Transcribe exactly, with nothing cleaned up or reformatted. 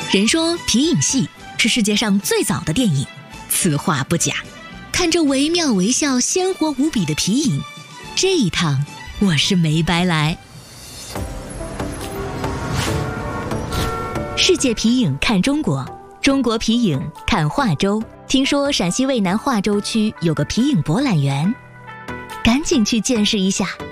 人说皮影戏是世界上最早的电影，此话不假。看着惟妙惟肖、鲜活无比的皮影，这一趟我是没白来。世界皮影看中国，中国皮影看华州。听说陕西渭南华州区有个皮影博览园，赶紧去见识一下。